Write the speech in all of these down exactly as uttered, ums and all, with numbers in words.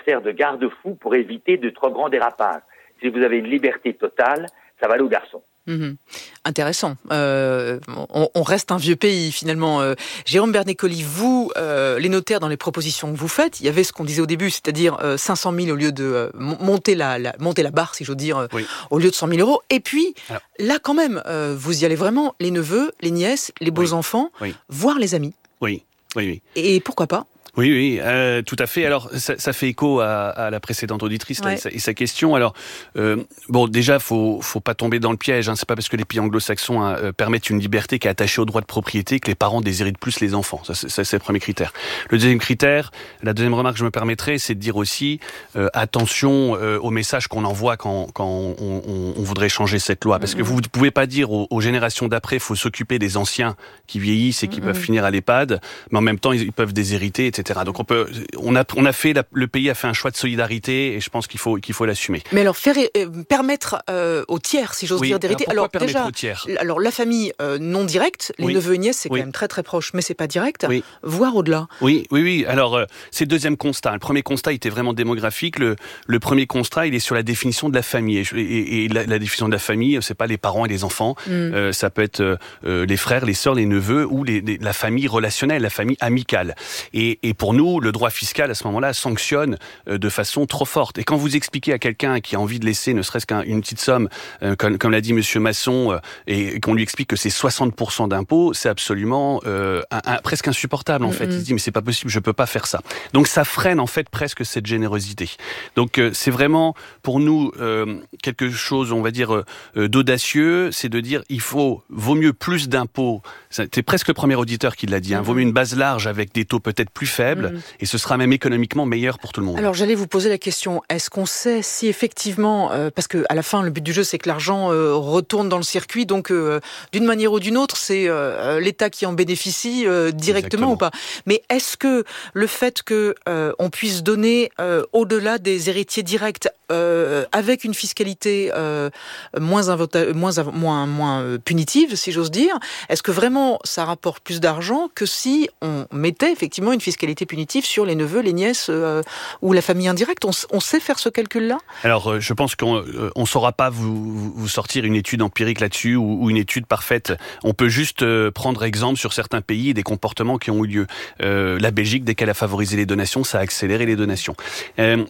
sert de garde-fou pour éviter de trop grands dérapages. Si vous avez une liberté totale, ça va aller aux garçons. Mmh. Intéressant. Euh, on, on reste un vieux pays finalement. Euh, Jérôme Bernècoli, vous, euh, les notaires, dans les propositions que vous faites, il y avait ce qu'on disait au début, c'est-à-dire euh, cinq cent mille au lieu de euh, monter la, la monter la barre, si j'ose dire, euh, oui. au lieu de cent mille euros. Et puis alors, là, quand même, euh, vous y allez vraiment, les neveux, les nièces, les beaux oui. enfants, oui. voire les amis. Oui, oui, oui. Et pourquoi pas? Oui, oui, euh, tout à fait. Alors, ça, ça fait écho à, à la précédente auditrice ouais. là, et, sa, et sa question. Alors, euh, bon, déjà, faut, faut pas tomber dans le piège. Hein. C'est pas parce que les pays anglo-saxons hein, euh, permettent une liberté qui est attachée au droit de propriété que les parents désirent plus les enfants. Ça, c'est, ça, c'est le premier critère. Le deuxième critère, la deuxième remarque que je me permettrai, c'est de dire aussi euh, attention euh, au message qu'on envoie quand, quand on, on, on voudrait changer cette loi, parce que vous ne pouvez pas dire aux, aux générations d'après, faut s'occuper des anciens qui vieillissent et qui mmh. peuvent finir à l'EHPAD, mais en même temps, ils, ils peuvent déshériter, et cetera. Donc on peut, on a, on a fait, la, le pays a fait un choix de solidarité et je pense qu'il faut, qu'il faut l'assumer. Mais alors faire euh, permettre euh, aux tiers, si j'ose oui, dire, d'hériter. Alors, alors déjà, aux tiers alors la famille euh, non directe, les oui. neveux et nièces, c'est oui. quand même très très proche, mais c'est pas direct. Oui. Voire au-delà. Oui, oui, oui. Alors euh, c'est le deuxième constat. Le premier constat était vraiment démographique. Le, le premier constat, il est sur la définition de la famille. Et, et, et la, la définition de la famille, c'est pas les parents et les enfants. Mm. Euh, ça peut être euh, les frères, les sœurs, les neveux ou les, les, la famille relationnelle, la famille amicale. Et, et pour nous, le droit fiscal à ce moment-là sanctionne euh, de façon trop forte. Et quand vous expliquez à quelqu'un qui a envie de laisser ne serait-ce qu'une petite somme, euh, comme, comme l'a dit Monsieur Masson, euh, et, et qu'on lui explique que c'est soixante pour cent d'impôts, c'est absolument euh, un, un, presque insupportable en mm-hmm. fait. Il se dit mais c'est pas possible, je peux pas faire ça. Donc ça freine en fait presque cette générosité. Donc euh, c'est vraiment pour nous euh, quelque chose, on va dire euh, d'audacieux, c'est de dire il faut vaut mieux plus d'impôts. C'était presque le premier auditeur qui l'a dit. Hein, mm-hmm. Vaut mieux une base large avec des taux peut-être plus faibles mm-hmm. et ce sera même économiquement meilleur pour tout le monde. Alors j'allais vous poser la question, est-ce qu'on sait si effectivement, euh, parce que à la fin le but du jeu c'est que l'argent euh, retourne dans le circuit, donc euh, d'une manière ou d'une autre c'est euh, l'État qui en bénéficie euh, directement Exactement. Ou pas. Mais est-ce que le fait que euh, on puisse donner euh, au-delà des héritiers directs euh, avec une fiscalité euh, moins, invota- moins, moins, moins euh, punitive, si j'ose dire, est-ce que vraiment ça rapporte plus d'argent que si on mettait effectivement une fiscalité punitive sur les neveux, les nièces euh, ou la famille indirecte? on, on sait faire ce calcul-là? Alors, euh, je pense qu'on ne euh, saura pas vous, vous sortir une étude empirique là-dessus ou, ou une étude parfaite. On peut juste euh, prendre exemple sur certains pays et des comportements qui ont eu lieu. Euh, la Belgique, dès qu'elle a favorisé les donations, ça a accéléré les donations. Euh,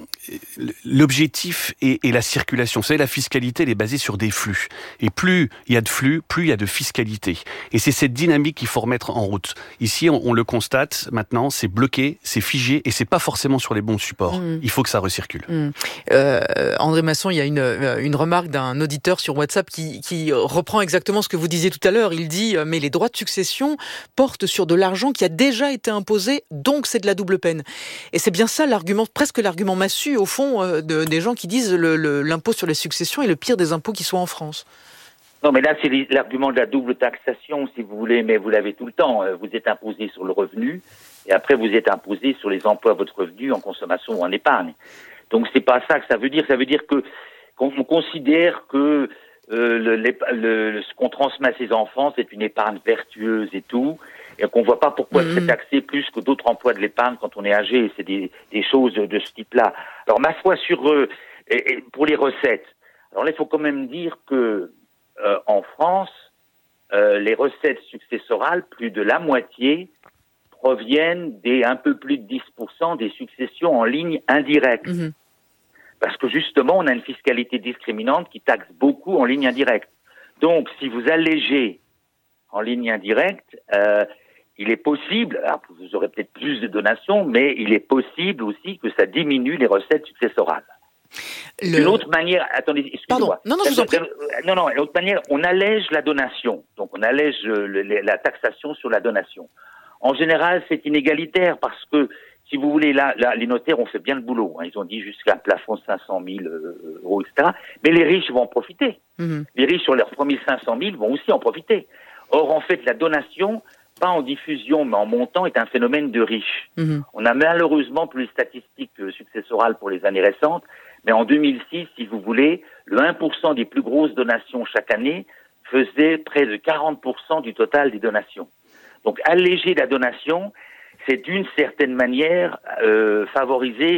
l'objectif est, est la circulation. Vous savez, la fiscalité, elle est basée sur des flux. Et plus il y a de flux, plus il y a de fiscalité. Et c'est cette dynamique qu'il faut remettre en route. Ici, on, on le constate maintenant, c'est bloqué, c'est figé et c'est pas forcément sur les bons supports. Mmh. Il faut que ça recircule. Mmh. Euh, André Masson, il y a une, une remarque d'un auditeur sur WhatsApp qui, qui reprend exactement ce que vous disiez tout à l'heure. Il dit « mais les droits de succession portent sur de l'argent qui a déjà été imposé, donc c'est de la double peine ». Et c'est bien ça l'argument, presque l'argument massu au fond euh, de, des gens qui disent le, le, l'impôt sur les successions est le pire des impôts qui soient en France. Non, mais là, c'est l'argument de la double taxation, si vous voulez, mais vous l'avez tout le temps. Vous êtes imposé sur le revenu, et après, vous êtes imposé sur les emplois à votre revenu, en consommation ou en épargne. Donc, c'est pas ça que ça veut dire. Ça veut dire que, qu'on considère que euh, le, le, le, ce qu'on transmet à ses enfants, c'est une épargne vertueuse et tout, et qu'on voit pas pourquoi mmh. c'est taxé plus que d'autres emplois de l'épargne quand on est âgé. C'est des, des choses de ce type-là. Alors, ma foi sur, euh, et, et pour les recettes. Alors là, il faut quand même dire que, Euh, en France, euh, les recettes successorales, plus de la moitié, proviennent des un peu plus de dix pour cent des successions en ligne indirecte. Mmh. Parce que justement, on a une fiscalité discriminante qui taxe beaucoup en ligne indirecte. Donc, si vous allégez en ligne indirecte, euh, il est possible, alors vous aurez peut-être plus de donations, mais il est possible aussi que ça diminue les recettes successorales. Le... D'une autre manière, attendez, excusez-moi. Pardon, non, non, je vous en prie. Non, non, d'une autre manière, on allège la donation. Donc, on allège le, le, la taxation sur la donation. En général, c'est inégalitaire parce que, si vous voulez, là, là les notaires ont fait bien le boulot. Hein. Ils ont dit jusqu'à un plafond de cinq cent mille euros, et cetera. Mais les riches vont en profiter. Mm-hmm. Les riches, sur leurs premiers cinq cent mille, vont aussi en profiter. Or, en fait, la donation, pas en diffusion, mais en montant, est un phénomène de riches. Mm-hmm. On a malheureusement plus de statistiques successorales pour les années récentes. Mais en deux mille six, si vous voulez, le un pour cent des plus grosses donations chaque année faisait près de quarante pour cent du total des donations. Donc alléger la donation, c'est d'une certaine manière euh, favoriser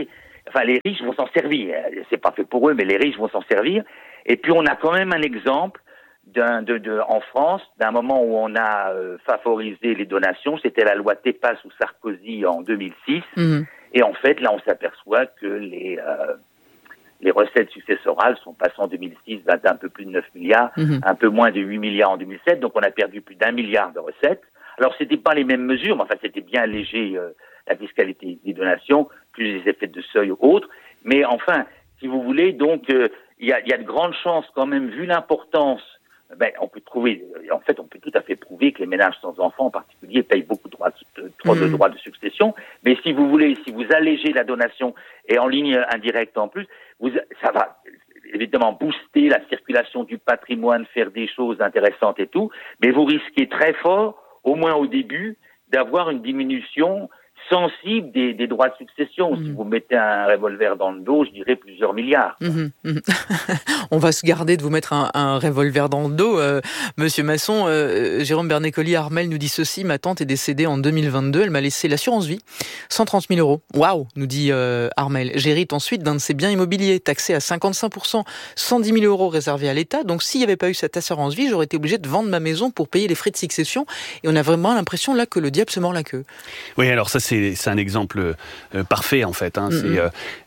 enfin les riches vont s'en servir. C'est pas fait pour eux, mais les riches vont s'en servir. Et puis on a quand même un exemple d'un, de, de, en France, d'un moment où on a euh, favorisé les donations. C'était la loi Tepa sous Sarkozy en deux mille six. Mmh. Et en fait, là, on s'aperçoit que les euh, les recettes successorales sont passées en deux mille six d'un peu plus de neuf milliards, mmh. un peu moins de huit milliards en deux mille sept. Donc on a perdu plus d'un milliard de recettes. Alors c'était pas les mêmes mesures, mais enfin c'était bien allégé euh, la fiscalité des donations, plus les effets de seuil ou autres. Mais enfin, si vous voulez, donc il euh, y, a, y a de grandes chances quand même, vu l'importance. Ben, on peut trouver, en fait, on peut tout à fait prouver que les ménages sans enfants, en particulier, payent beaucoup de droits de, de, de, droits de succession. Mais si vous voulez, si vous allégez la donation et en ligne indirecte en plus, vous, ça va évidemment booster la circulation du patrimoine, faire des choses intéressantes et tout. Mais vous risquez très fort, au moins au début, d'avoir une diminution sensible des, des droits de succession. Mmh. Si vous mettez un revolver dans le dos, je dirais plusieurs milliards. Mmh, mmh. On va se garder de vous mettre un, un revolver dans le dos. Euh, Monsieur Masson, euh, Jérôme Bernecoli, Armel nous dit ceci. Ma tante est décédée en deux mille vingt-deux. Elle m'a laissé l'assurance vie, cent trente mille euros. Waouh, nous dit euh, Armel. J'hérite ensuite d'un de ses biens immobiliers, taxé à cinquante-cinq pour cent, cent dix mille euros réservés à l'État. Donc s'il n'y avait pas eu cette assurance vie, j'aurais été obligé de vendre ma maison pour payer les frais de succession. Et on a vraiment l'impression là que le diable se mord la queue. Oui, alors ça c'est C'est, c'est un exemple euh, parfait en fait. Hein. Mm-hmm. C'est,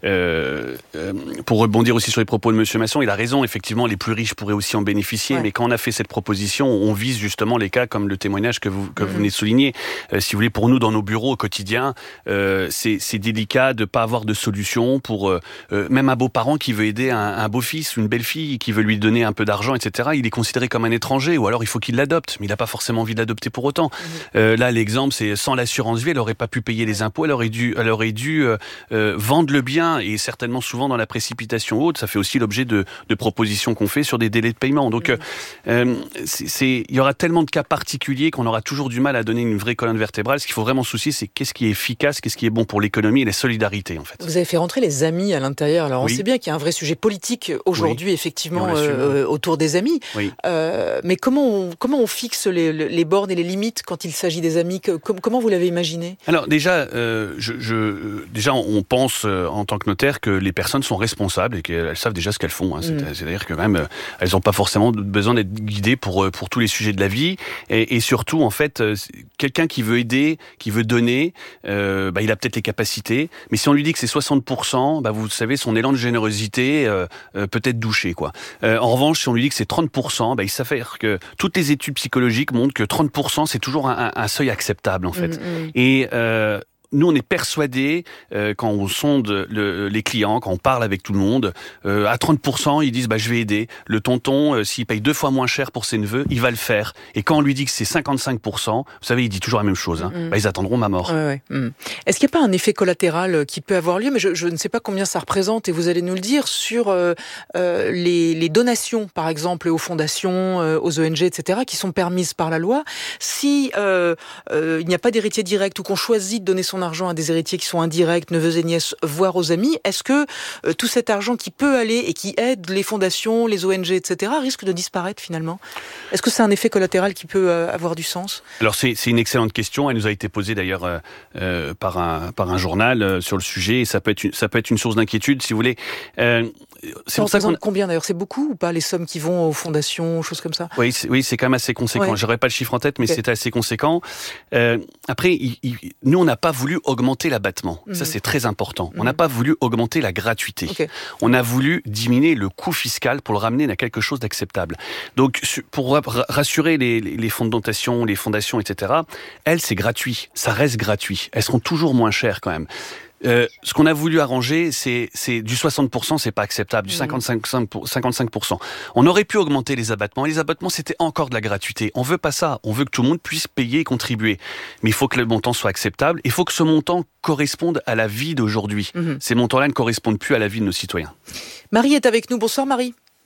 euh, euh, pour rebondir aussi sur les propos de Monsieur Masson, il a raison. Effectivement, les plus riches pourraient aussi en bénéficier. Ouais. Mais quand on a fait cette proposition, on vise justement les cas comme le témoignage que vous que mm-hmm. vous venez de souligner. Euh, si vous voulez, pour nous dans nos bureaux au quotidien, euh, c'est, c'est délicat de pas avoir de solution pour euh, même un beau-parent qui veut aider un, un beau-fils, une belle-fille qui veut lui donner un peu d'argent, et cetera. Il est considéré comme un étranger, ou alors il faut qu'il l'adopte, mais il n'a pas forcément envie de l'adopter pour autant. Mm-hmm. Euh, là, l'exemple, c'est sans l'assurance vie, elle aurait pas pu payer les impôts, elle aurait dû, elle aurait dû euh, euh, vendre le bien, et certainement souvent dans la précipitation haute, ça fait aussi l'objet de, de propositions qu'on fait sur des délais de paiement. Donc, mmh. euh, c'est, c'est, il y aura tellement de cas particuliers qu'on aura toujours du mal à donner une vraie colonne vertébrale. Ce qu'il faut vraiment soucier, c'est qu'est-ce qui est efficace, qu'est-ce qui est bon pour l'économie et la solidarité, en fait. Vous avez fait rentrer les amis à l'intérieur. Alors, on oui. sait bien qu'il y a un vrai sujet politique aujourd'hui, oui. effectivement, euh, autour des amis. Oui. Euh, mais comment on, comment on fixe les, les bornes et les limites quand il s'agit des amis? Comment vous l'avez imaginé? Alors, déjà, euh, je, je, déjà, on pense euh, en tant que notaire que les personnes sont responsables et qu'elles savent déjà ce qu'elles font. Hein. C'est, mmh. C'est-à-dire que même euh, elles n'ont pas forcément besoin d'être guidées pour pour tous les sujets de la vie. Et, et surtout, en fait, euh, quelqu'un qui veut aider, qui veut donner, euh, bah, il a peut-être les capacités. Mais si on lui dit que c'est soixante pour cent, bah, vous savez, son élan de générosité euh, euh, peut être douché, quoi. Euh, en revanche, si on lui dit que c'est trente pour cent, bah, il s'avère que toutes les études psychologiques montrent que trente pour cent, c'est toujours un, un seuil acceptable, en fait. Mmh. Et euh, nous, on est persuadés, euh, quand on sonde le, les clients, quand on parle avec tout le monde, euh, à trente pour cent, ils disent bah, « je vais aider ». Le tonton, euh, s'il paye deux fois moins cher pour ses neveux, il va le faire. Et quand on lui dit que c'est cinquante-cinq pour cent, vous savez, il dit toujours la même chose. Hein, mmh. bah, ils attendront ma mort. Ouais, ouais. Mmh. Est-ce qu'il n'y a pas un effet collatéral qui peut avoir lieu? Mais je, je ne sais pas combien ça représente, et vous allez nous le dire, sur euh, euh, les, les donations, par exemple, aux fondations, euh, aux O N G, et cetera, qui sont permises par la loi. Si euh, euh, il n'y a pas d'héritier direct ou qu'on choisit de donner son argent à des héritiers qui sont indirects, neveux et nièces, voire aux amis, est-ce que euh, tout cet argent qui peut aller et qui aide les fondations, les O N G, et cetera, risque de disparaître finalement? Est-ce que c'est un effet collatéral qui peut euh, avoir du sens? Alors c'est, c'est une excellente question. Elle nous a été posée d'ailleurs euh, euh, par un par un journal euh, sur le sujet. Et ça peut être une, ça peut être une source d'inquiétude, si vous voulez. Euh, c'est ça pour ça qu'on... combien d'ailleurs? C'est beaucoup ou pas les sommes qui vont aux fondations, choses comme ça? Oui, c'est, oui, c'est quand même assez conséquent. Ouais. J'aurais pas le chiffre en tête, mais okay. c'est assez conséquent. Euh, après, il, il, nous on n'a pas voulu augmenter l'abattement. Mmh. Ça, c'est très important. Mmh. On n'a pas voulu augmenter la gratuité. Okay. On a voulu diminuer le coût fiscal pour le ramener à quelque chose d'acceptable. Donc, pour rassurer les, les fonds de dotation, les fondations, et cetera, elles, c'est gratuit. Ça reste gratuit. Elles seront toujours moins chères quand même. Euh, ce qu'on a voulu arranger, c'est, c'est du soixante pour cent, c'est pas acceptable, du cinquante-cinq pour cent. On aurait pu augmenter les abattements. Et les abattements, c'était encore de la gratuité. On veut pas ça. On veut que tout le monde puisse payer et contribuer. Mais il faut que le montant soit acceptable. Il faut que ce montant corresponde à la vie d'aujourd'hui. Mmh. Ces montants-là ne correspondent plus à la vie de nos citoyens. Marie est avec nous. Bonsoir Marie.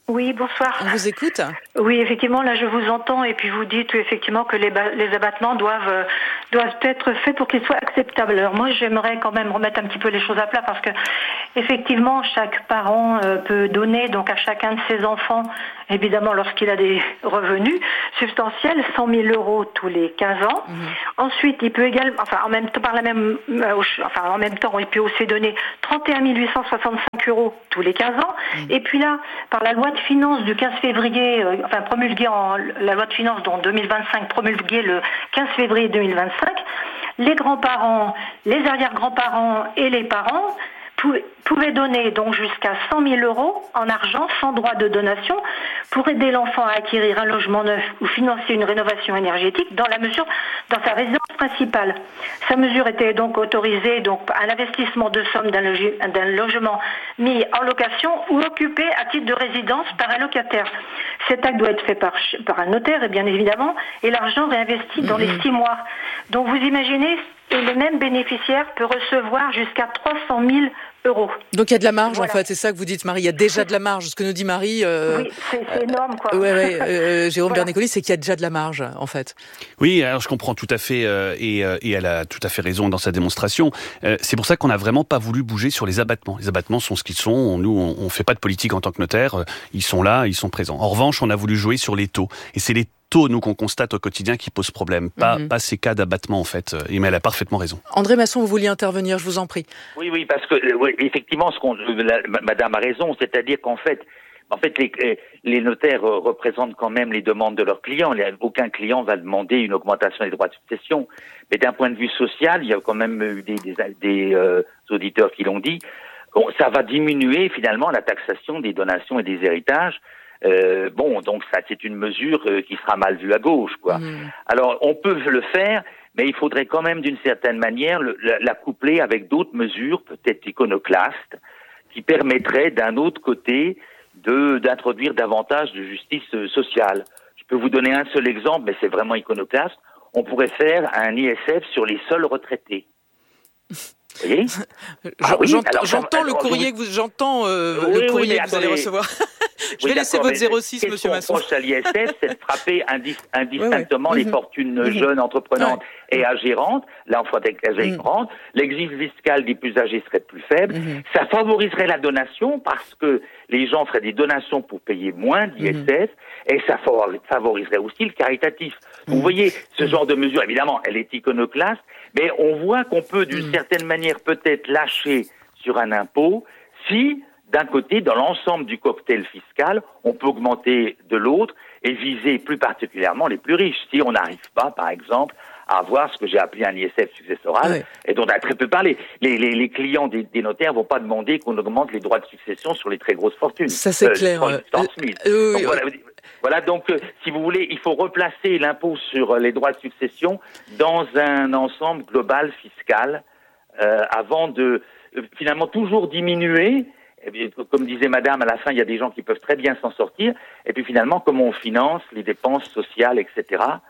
Oui, bonsoir. On vous écoute. Oui, effectivement, là je vous entends et puis vous dites effectivement que les, ba- les abattements doivent euh, doivent être faits pour qu'ils soient acceptables. Alors moi j'aimerais quand même remettre un petit peu les choses à plat parce que effectivement chaque parent euh, peut donner donc à chacun de ses enfants, évidemment lorsqu'il a des revenus substantiels, cent mille euros tous les quinze ans. Mmh. Ensuite il peut également, enfin en même temps par la même, euh, enfin en même temps il peut aussi donner trente et un mille huit cent soixante-cinq euros tous les quinze ans. Mmh. Et puis là par la loi de finances du quinze février, euh, enfin promulguée en la loi de finances dont deux mille vingt-cinq promulguée le quinze février deux mille vingt-cinq, les grands-parents, les arrière-grands-parents et les parents pouvaient donner donc jusqu'à cent mille euros en argent sans droit de donation pour aider l'enfant à acquérir un logement neuf ou financer une rénovation énergétique dans la mesure dans sa résidence principale. Sa mesure était donc autorisée donc à l'investissement de somme d'un, logi- d'un logement mis en location ou occupé à titre de résidence par un locataire. Cet acte doit être fait par, par un notaire et bien évidemment et l'argent réinvesti dans mmh. les six mois. Donc vous imaginez, et le même bénéficiaire peut recevoir jusqu'à trois cent mille euros. Donc il y a de la marge voilà. en fait, c'est ça que vous dites Marie, il y a déjà de la marge. Ce que nous dit Marie, euh, oui, c'est, c'est énorme quoi. Euh, ouais, ouais, euh, Jérôme voilà. Bernecoli, c'est qu'il y a déjà de la marge en fait. Oui, alors je comprends tout à fait euh, et, euh, et elle a tout à fait raison dans sa démonstration. Euh, c'est pour ça qu'on n'a vraiment pas voulu bouger sur les abattements. Les abattements sont ce qu'ils sont. Nous, on, on fait pas de politique en tant que notaire. Ils sont là, ils sont présents. En revanche, on a voulu jouer sur les taux et c'est les taux, nous, qu'on constate au quotidien qui posent problème, pas, mm-hmm. pas ces cas d'abattement, en fait. Et mais elle a parfaitement raison. André Masson, vous vouliez intervenir, je vous en prie. Oui, oui, parce que, oui, effectivement, ce qu'on, la, madame a raison, c'est-à-dire qu'en fait, en fait, les, les notaires représentent quand même les demandes de leurs clients. Aucun client va demander une augmentation des droits de succession. Mais d'un point de vue social, il y a quand même eu des, des, des euh, auditeurs qui l'ont dit, bon, ça va diminuer finalement la taxation des donations et des héritages. Euh, bon, donc ça, c'est une mesure euh, qui sera mal vue à gauche, quoi. Mmh. Alors, on peut le faire, mais il faudrait quand même, d'une certaine manière, le, la, la coupler avec d'autres mesures, peut-être iconoclastes, qui permettraient, d'un autre côté, de d'introduire davantage de justice euh, sociale. Je peux vous donner un seul exemple, mais c'est vraiment iconoclaste. On pourrait faire un I S F sur les seuls retraités. Vous voyez ? ah, oui, j'entends, alors, j'entends le courrier que vous, j'entends euh, oui, le courrier oui, que vous allez recevoir. Je vais oui, laisser votre zéro six, monsieur Masson. Ce qu'on reproche à l'I S F, c'est de frapper indis, indistinctement oui, oui. les fortunes mmh. jeunes entreprenantes ouais. et agérantes. Là, on ferait avec agérantes. Mmh. L'exil fiscal des plus âgés serait plus faible. Mmh. Ça favoriserait la donation parce que les gens feraient des donations pour payer moins d'I S F mmh. et ça favoriserait aussi le caritatif. Mmh. Vous voyez, ce genre de mesure, évidemment, elle est iconoclaste, mais on voit qu'on peut, d'une mmh. certaine manière, peut-être lâcher sur un impôt si... d'un côté, dans l'ensemble du cocktail fiscal, on peut augmenter de l'autre et viser plus particulièrement les plus riches. Si on n'arrive pas, par exemple, à avoir ce que j'ai appelé un I S F successoral, oui. et dont on a très peu parlé. Les, les, les clients des, des notaires vont pas demander qu'on augmente les droits de succession sur les très grosses fortunes. Ça, c'est euh, clair. Euh, euh, euh, donc, oui, voilà, oui. voilà, donc, euh, si vous voulez, il faut replacer l'impôt sur les droits de succession dans un ensemble global fiscal euh, avant de, euh, finalement, toujours diminuer. Et bien, comme disait madame, à la fin, il y a des gens qui peuvent très bien s'en sortir. Et puis finalement, comment on finance les dépenses sociales, et cetera.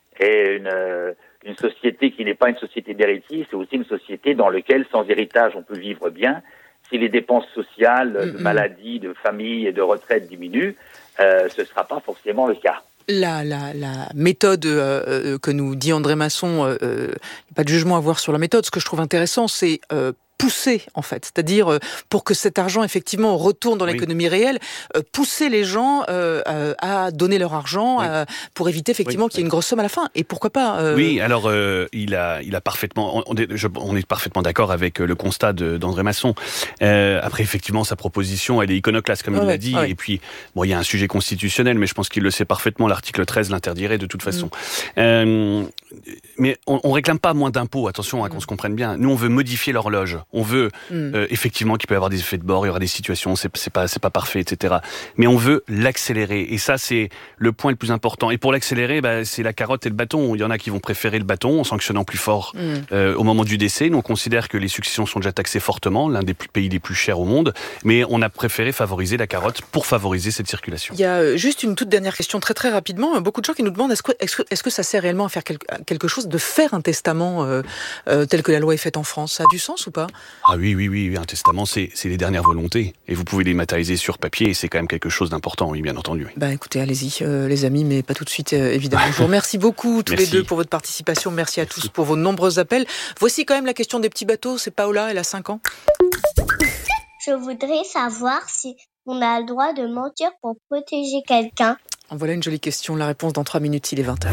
Et une, euh, une société qui n'est pas une société d'héritiers, c'est aussi une société dans laquelle, sans héritage, on peut vivre bien. Si les dépenses sociales, de maladie, de famille et de retraite diminuent, euh, ce ne sera pas forcément le cas. La, la, la méthode euh, que nous dit André Masson, euh, euh, pas de jugement à avoir sur la méthode. Ce que je trouve intéressant, c'est euh, pousser, en fait, c'est-à-dire euh, pour que cet argent effectivement retourne dans oui. l'économie réelle, euh, pousser les gens euh, euh, à donner leur argent oui. euh, pour éviter effectivement oui. qu'il y ait une grosse somme à la fin. Et pourquoi pas euh... Oui, alors euh, il a, il a parfaitement, on est, je, on est parfaitement d'accord avec le constat de, d'André Masson. Euh, après, effectivement, sa proposition, elle est iconoclaste, comme ah il ouais, l'a dit. Ah ouais. Et puis, bon, il y a un sujet constitutionnel, mais je pense qu'il le sait parfaitement. L'article treize l'interdirait de toute façon. Mmh. Euh, mais on, on réclame pas moins d'impôts. Attention, hein, mmh. qu'on se comprenne bien. Nous, on veut modifier l'horloge. On veut mmh. euh, effectivement qu'il peut y avoir des effets de bord, il y aura des situations, c'est, c'est pas c'est pas parfait, et cetera. Mais on veut l'accélérer, et ça c'est le point le plus important. Et pour l'accélérer, bah, c'est la carotte et le bâton. Il y en a qui vont préférer le bâton en sanctionnant plus fort mmh. euh, au moment du décès. Nous on considère que les successions sont déjà taxées fortement, l'un des pays les plus chers au monde, mais on a préféré favoriser la carotte pour favoriser cette circulation. Il y a juste une toute dernière question très très rapidement. Beaucoup de gens qui nous demandent est-ce que est-ce que, est-ce que ça sert réellement à faire quelque chose, de faire un testament euh, euh, tel que la loi est faite en France. Ça a du sens ou pas ? Ah oui, oui, oui, un testament, c'est, c'est les dernières volontés. Et vous pouvez les matérialiser sur papier, et c'est quand même quelque chose d'important, oui, bien entendu. Oui. Bah écoutez, allez-y, euh, les amis, mais pas tout de suite, euh, évidemment. Je vous remercie beaucoup, tous Merci. les deux, pour votre participation. Merci à Merci. tous pour vos nombreux appels. Voici quand même la question des petits bateaux. C'est Paola, elle a cinq ans. Je voudrais savoir si on a le droit de mentir pour protéger quelqu'un. En voilà une jolie question. La réponse dans trois minutes, il est vingt heures.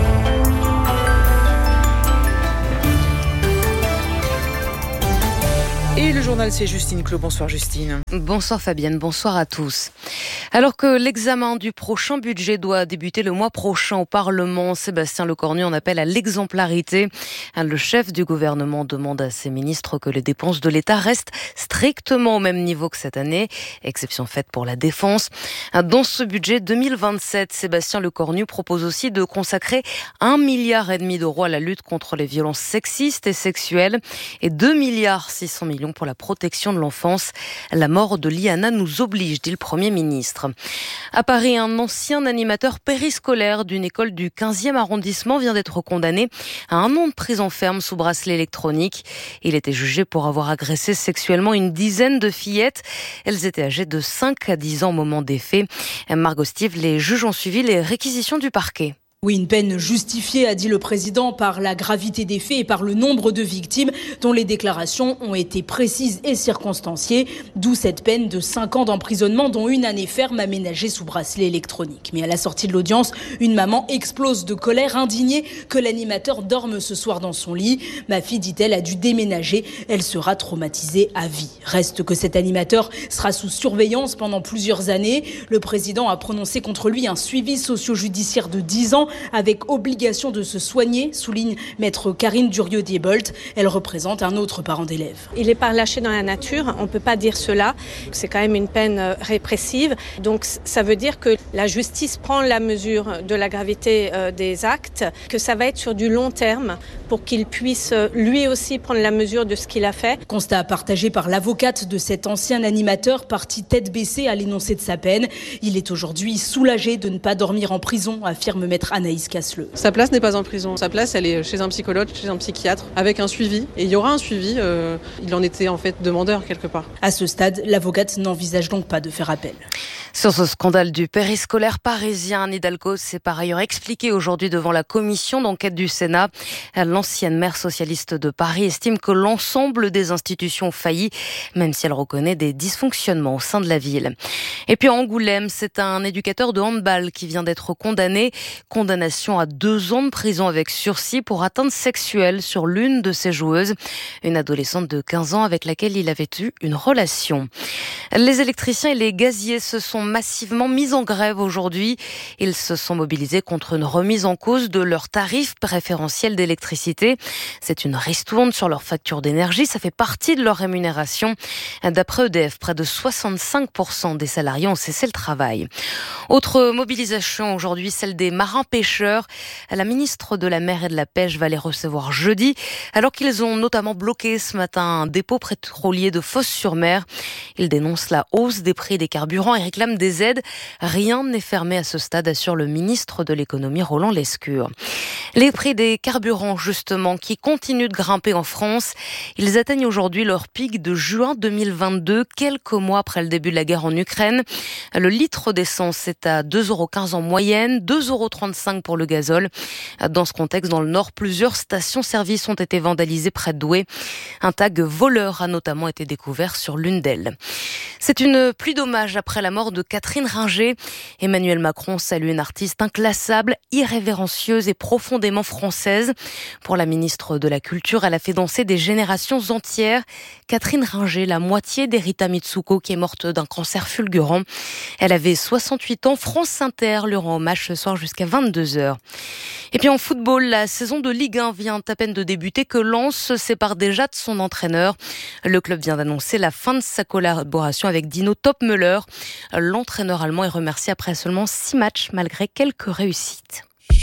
Et le journal, c'est Justine Clos. Bonsoir Justine. Bonsoir Fabienne, bonsoir à tous. Alors que l'examen du prochain budget doit débuter le mois prochain au Parlement, Sébastien Lecornu en appelle à l'exemplarité. Le chef du gouvernement demande à ses ministres que les dépenses de l'État restent strictement au même niveau que cette année, exception faite pour la défense. Dans ce budget deux mille vingt-sept, Sébastien Lecornu propose aussi de consacrer un milliard et demi d'euros à la lutte contre les violences sexistes et sexuelles et deux milliards six cents millions pour la protection de l'enfance. La mort de Liana nous oblige, dit le Premier ministre. À Paris, un ancien animateur périscolaire d'une école du quinzième arrondissement vient d'être condamné à un an de prison ferme sous bracelet électronique. Il était jugé pour avoir agressé sexuellement une dizaine de fillettes. Elles étaient âgées de cinq à dix ans au moment des faits. Margot Stive, les juges ont suivi les réquisitions du parquet. Oui, une peine justifiée, a dit le président, par la gravité des faits et par le nombre de victimes dont les déclarations ont été précises et circonstanciées. D'où cette peine de cinq ans d'emprisonnement, dont une année ferme aménagée sous bracelet électronique. Mais à la sortie de l'audience, une maman explose de colère, indignée que l'animateur dorme ce soir dans son lit. Ma fille, dit-elle, a dû déménager. Elle sera traumatisée à vie. Reste que cet animateur sera sous surveillance pendant plusieurs années. Le président a prononcé contre lui un suivi socio-judiciaire de dix ans avec obligation de se soigner, souligne maître Karine Durieux-Diebold. Elle représente un autre parent d'élève. Il n'est pas relâché dans la nature, on ne peut pas dire cela. C'est quand même une peine répressive. Donc ça veut dire que la justice prend la mesure de la gravité des actes, que ça va être sur du long terme pour qu'il puisse lui aussi prendre la mesure de ce qu'il a fait. Constat partagé par l'avocate de cet ancien animateur parti tête baissée à l'énoncé de sa peine. Il est aujourd'hui soulagé de ne pas dormir en prison, affirme maître Anaïs Casseleux. Sa place n'est pas en prison. Sa place, elle est chez un psychologue, chez un psychiatre, avec un suivi. Et il y aura un suivi. Euh, il en était en fait demandeur quelque part. À ce stade, l'avocate n'envisage donc pas de faire appel. Sur ce scandale du périscolaire parisien, Anne Hidalgo s'est par ailleurs expliquée aujourd'hui devant la commission d'enquête du Sénat. L'ancienne maire socialiste de Paris estime que l'ensemble des institutions ont failli, même si elle reconnaît des dysfonctionnements au sein de la ville. Et puis à Angoulême, c'est un éducateur de handball qui vient d'être condamné. Condamnation à deux ans de prison avec sursis pour atteinte sexuelle sur l'une de ses joueuses, une adolescente de quinze ans avec laquelle il avait eu une relation. Les électriciens et les gaziers se sont massivement mis en grève aujourd'hui. Ils se sont mobilisés contre une remise en cause de leurs tarifs préférentiels d'électricité. C'est une ristourne sur leur facture d'énergie. Ça fait partie de leur rémunération. D'après E D F, près de soixante-cinq pour cent des salariés ont cessé le travail. Autre mobilisation aujourd'hui, celle des marins-pêcheurs. La ministre de la Mer et de la Pêche va les recevoir jeudi, alors qu'ils ont notamment bloqué ce matin un dépôt pétrolier de Fos-sur-Mer. Ils dénoncent la hausse des prix des carburants et réclament des aides. Rien n'est fermé à ce stade, assure le ministre de l'économie Roland Lescure. Les prix des carburants, justement, qui continuent de grimper en France. Ils atteignent aujourd'hui leur pic de juin deux mille vingt-deux, quelques mois après le début de la guerre en Ukraine. Le litre d'essence est à deux euros quinze en moyenne, deux euros trente-cinq pour le gazole. Dans ce contexte, dans le Nord, plusieurs stations-service ont été vandalisées près de Douai. Un tag voleur a notamment été découvert sur l'une d'elles. C'est une pluie d'hommage après la mort de Catherine Ringer. Emmanuel Macron salue une artiste inclassable, irrévérencieuse et profondément française. Pour la ministre de la Culture, elle a fait danser des générations entières. Catherine Ringer, la moitié d'Erita Mitsuko, qui est morte d'un cancer fulgurant. Elle avait soixante-huit ans. France Inter lui rend hommage ce soir jusqu'à vingt-deux heures. Et puis en football, la saison de Ligue un vient à peine de débuter que Lens se sépare déjà de son entraîneur. Le club vient d'annoncer la fin de sa collaboration avec Dino Topmöller. L'entraîneur allemand est remercié après seulement six matchs malgré quelques réussites.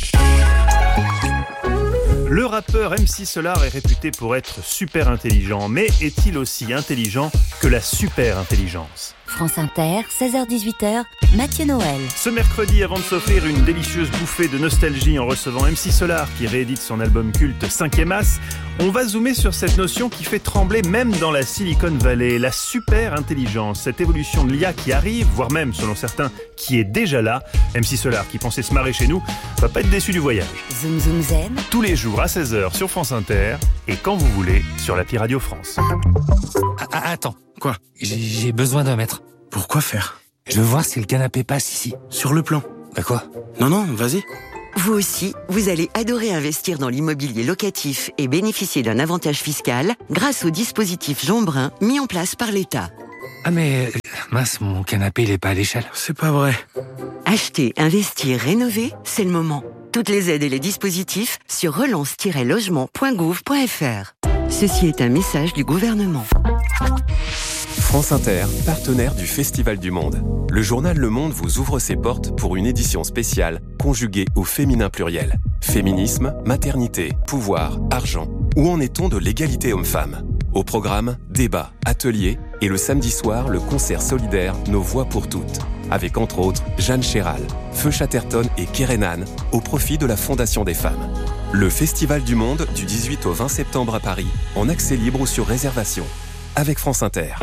Le rappeur M C Solar est réputé pour être super intelligent, mais est-il aussi intelligent que la super intelligence ? France Inter, seize heures dix-huit heures, Mathieu Noël. Ce mercredi, avant de s'offrir une délicieuse bouffée de nostalgie en recevant M C Solar qui réédite son album culte cinquième As, on va zoomer sur cette notion qui fait trembler même dans la Silicon Valley, la super intelligence, cette évolution de l'I A qui arrive, voire même, selon certains, qui est déjà là. M C Solar, qui pensait se marrer chez nous, va pas être déçu du voyage. Zoom Zoom Zen. Tous les jours à seize heures sur France Inter et quand vous voulez sur l'appli Radio France. Ah, attends. Quoi ? J'ai, j'ai besoin d'un mètre. Pourquoi faire ? Je veux voir si le canapé passe ici. Sur le plan. Bah quoi ? Non, non, vas-y. Vous aussi, vous allez adorer investir dans l'immobilier locatif et bénéficier d'un avantage fiscal grâce au dispositif Jean Brun mis en place par l'État. Ah mais, mince, mon canapé, il est pas à l'échelle. C'est pas vrai. Acheter, investir, rénover, c'est le moment. Toutes les aides et les dispositifs sur relance tiret logement point gouv point f r. Ceci est un message du gouvernement. France Inter, partenaire du Festival du Monde. Le journal Le Monde vous ouvre ses portes pour une édition spéciale conjuguée au féminin pluriel. Féminisme, maternité, pouvoir, argent. Où en est-on de l'égalité homme-femme ? Au programme, débats, ateliers et le samedi soir, le concert solidaire Nos Voix pour toutes. Avec entre autres Jeanne Chéral, Feu Chatterton et Kerenan au profit de la Fondation des femmes. Le Festival du Monde du dix-huit au vingt septembre à Paris, en accès libre ou sur réservation. Avec France Inter.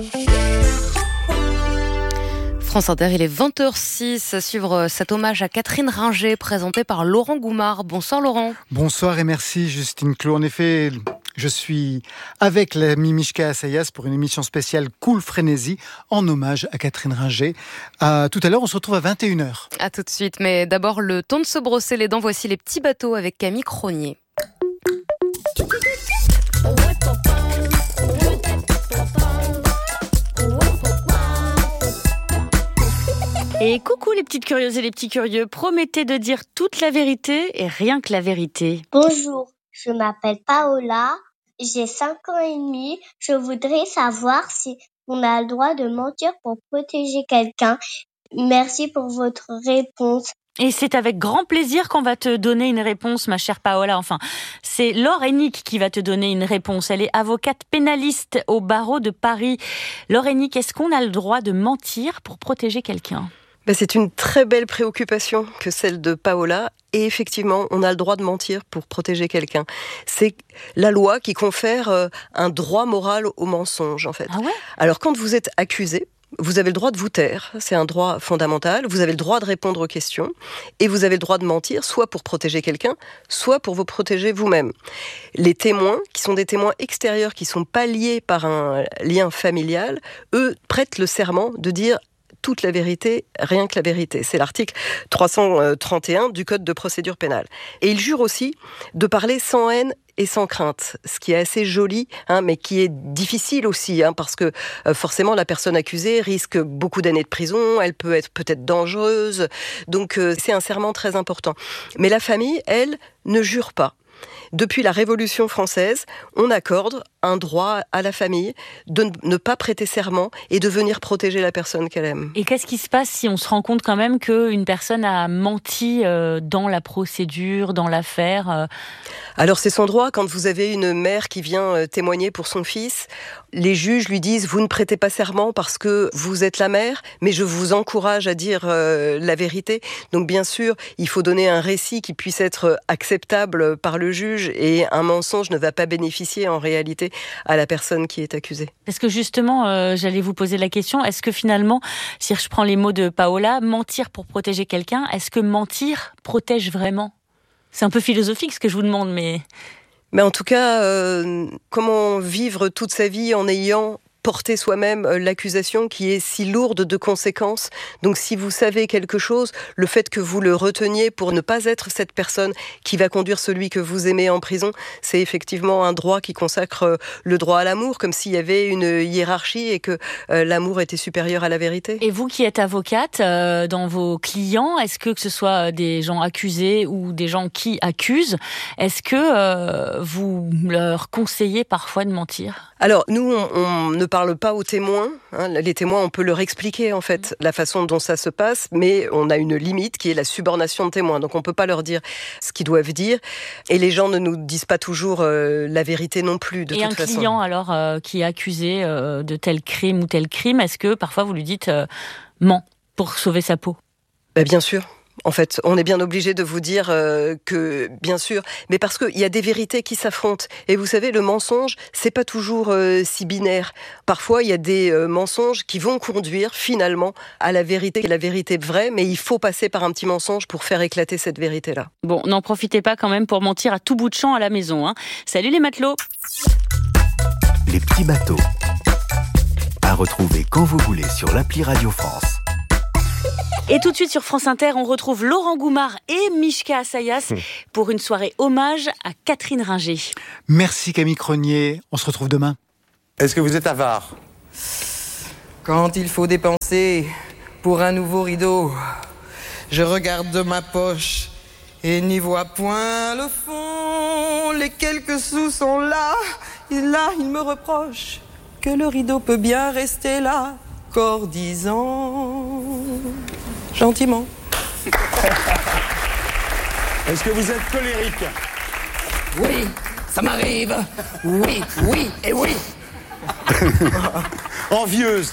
France Inter, il est vingt heures six, à suivre cet hommage à Catherine Ringer, présenté par Laurent Goumard. Bonsoir Laurent. Bonsoir et merci Justine Clot. En effet, je suis avec l'ami Mishka Assayas pour une émission spéciale Cool Frénésie en hommage à Catherine Ringer. Euh, tout à l'heure, on se retrouve à vingt et une heures. À tout de suite, mais d'abord le temps de se brosser les dents. Voici les petits bateaux avec Camille Cronier. Et coucou les petites curieuses et les petits curieux, promettez de dire toute la vérité et rien que la vérité. Bonjour, je m'appelle Paola, j'ai cinq ans et demi. Je voudrais savoir si on a le droit de mentir pour protéger quelqu'un. Merci pour votre réponse. Et c'est avec grand plaisir qu'on va te donner une réponse, ma chère Paola. Enfin, c'est Laure Hennick qui va te donner une réponse. Elle est avocate pénaliste au barreau de Paris. Laure Hennick, est-ce qu'on a le droit de mentir pour protéger quelqu'un ? Ben, c'est une très belle préoccupation que celle de Paola. Et effectivement, on a le droit de mentir pour protéger quelqu'un. C'est la loi qui confère euh, un droit moral au mensonge, en fait. Ah ouais ? Alors, quand vous êtes accusé, vous avez le droit de vous taire, c'est un droit fondamental. Vous avez le droit de répondre aux questions et vous avez le droit de mentir, soit pour protéger quelqu'un, soit pour vous protéger vous-même. Les témoins, qui sont des témoins extérieurs, qui ne sont pas liés par un lien familial, eux prêtent le serment de dire toute la vérité, rien que la vérité. C'est l'article trois cent trente et un du Code de procédure pénale. Et ils jurent aussi de parler sans haine et sans crainte, ce qui est assez joli, hein, mais qui est difficile aussi, hein, parce que euh, forcément la personne accusée risque beaucoup d'années de prison, elle peut être peut-être dangereuse, donc euh, c'est un serment très important. Mais la famille, elle, ne jure pas. Depuis la Révolution française, on accorde un droit à la famille de ne pas prêter serment et de venir protéger la personne qu'elle aime. Et qu'est-ce qui se passe si on se rend compte quand même qu'une personne a menti dans la procédure, dans l'affaire ? Alors c'est son droit. Quand vous avez une mère qui vient témoigner pour son fils, les juges lui disent « Vous ne prêtez pas serment parce que vous êtes la mère, mais je vous encourage à dire euh, la vérité. » Donc bien sûr, il faut donner un récit qui puisse être acceptable par le juge et un mensonge ne va pas bénéficier en réalité à la personne qui est accusée. Parce que justement, euh, j'allais vous poser la question, est-ce que finalement, si je prends les mots de Paola, mentir pour protéger quelqu'un, est-ce que mentir protège vraiment ? C'est un peu philosophique ce que je vous demande, mais... Mais en tout cas, euh, comment vivre toute sa vie en ayant porter soi-même l'accusation qui est si lourde de conséquences. Donc si vous savez quelque chose, le fait que vous le reteniez pour ne pas être cette personne qui va conduire celui que vous aimez en prison, c'est effectivement un droit qui consacre le droit à l'amour, comme s'il y avait une hiérarchie et que euh, l'amour était supérieur à la vérité. Et vous qui êtes avocate, euh, dans vos clients, est-ce que que ce soit des gens accusés ou des gens qui accusent, est-ce que euh, vous leur conseillez parfois de mentir ? Alors nous, on, on ne parle parle pas aux témoins. Hein. Les témoins, on peut leur expliquer en fait la façon dont ça se passe, mais on a une limite qui est la subornation de témoins. Donc on peut pas leur dire ce qu'ils doivent dire. Et les gens ne nous disent pas toujours euh, la vérité non plus, de Et toute un façon. client alors euh, qui est accusé euh, de tel crime ou tel crime, est-ce que parfois vous lui dites euh, ment pour sauver sa peau? Bah, bien sûr. En fait, on est bien obligé de vous dire euh, que, bien sûr, mais parce qu'il y a des vérités qui s'affrontent. Et vous savez, le mensonge, c'est pas toujours euh, si binaire. Parfois, il y a des euh, mensonges qui vont conduire finalement à la vérité, la vérité vraie, mais il faut passer par un petit mensonge pour faire éclater cette vérité-là. Bon, n'en profitez pas quand même pour mentir à tout bout de champ à la maison. Hein. Salut les matelots! Les petits bateaux. À retrouver quand vous voulez sur l'appli Radio France. Et tout de suite sur France Inter, on retrouve Laurent Goumard et Mishka Assayas pour une soirée hommage à Catherine Ringer. Merci Camille Cronier, on se retrouve demain. Est-ce que vous êtes avare? Quand il faut dépenser pour un nouveau rideau, je regarde de ma poche et n'y vois point le fond. Les quelques sous sont là, et là il me reproche que le rideau peut bien rester là, encore dix ans. Gentiment. Est-ce que vous êtes colérique? Oui, ça m'arrive. Oui, oui et oui. Envieuse?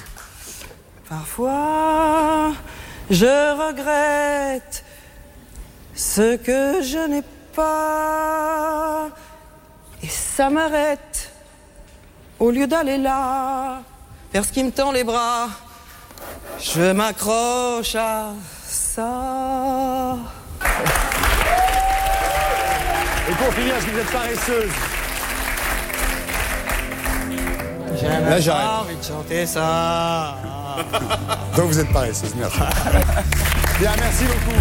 Parfois, je regrette ce que je n'ai pas. Et ça m'arrête au lieu d'aller là, vers ce qui me tend les bras. Je m'accroche à ça. Et pour finir, est-ce que vous êtes paresseuse? J'aime Là, j'arrête. pas envie de chanter ça. Donc vous êtes paresseuse, merci. Bien, merci beaucoup.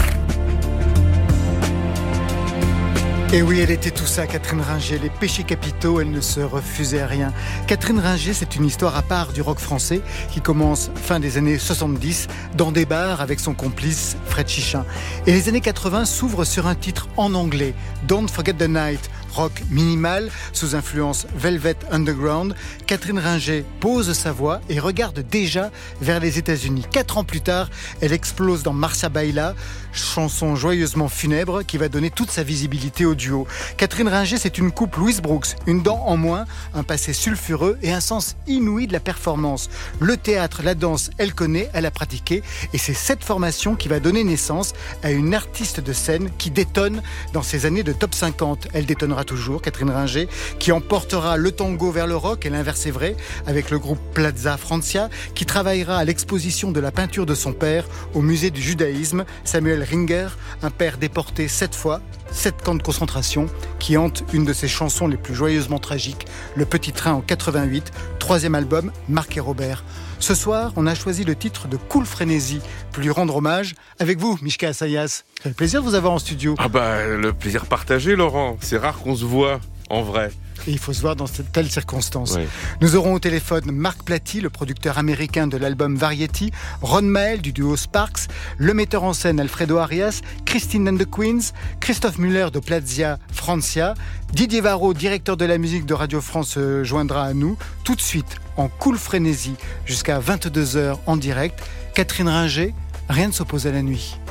Et oui, elle était tout ça, Catherine Ringer, les péchés capitaux, elle ne se refusait à rien. Catherine Ringer, c'est une histoire à part du rock français qui commence fin des années soixante-dix dans des bars avec son complice Fred Chichin. Et les années quatre-vingts s'ouvrent sur un titre en anglais, Don't Forget the Night, rock minimal sous influence Velvet Underground. Catherine Ringer pose sa voix et regarde déjà vers les États-Unis. Quatre ans plus tard, elle explose dans Marcia Baila, chanson joyeusement funèbre qui va donner toute sa visibilité au duo. Catherine Ringer, c'est une coupe Louise Brooks, une dent en moins, un passé sulfureux et un sens inouï de la performance. Le théâtre, la danse, elle connaît, elle a pratiqué, et c'est cette formation qui va donner naissance à une artiste de scène qui détonne dans ces années de top cinquante. Elle détonnera toujours, Catherine Ringer, qui emportera le tango vers le rock, et l'inverse est vrai, avec le groupe Plaza Francia, qui travaillera à l'exposition de la peinture de son père au musée du judaïsme, Samuel Ringer, un père déporté sept fois, sept camps de concentration, qui hante une de ses chansons les plus joyeusement tragiques, Le Petit Train en quatre-vingt-huit, troisième album, Marc et Robert. Ce soir, on a choisi le titre de Cool Frénésie, pour lui rendre hommage avec vous, Mishka Assayas. C'est un plaisir de vous avoir en studio. Ah bah, le plaisir partagé, Laurent. C'est rare qu'on se voit en vrai. Et il faut se voir dans cette telle circonstance. Oui. Nous aurons au téléphone Marc Platy, le producteur américain de l'album Variety, Ron Mael du duo Sparks, le metteur en scène Alfredo Arias, Christine and the Queens, Christophe Muller de Plaza Francia, Didier Varro, directeur de la musique de Radio France, se joindra à nous tout de suite en Cool Frénésie jusqu'à vingt-deux heures en direct. Catherine Ringer, rien ne s'oppose à la nuit.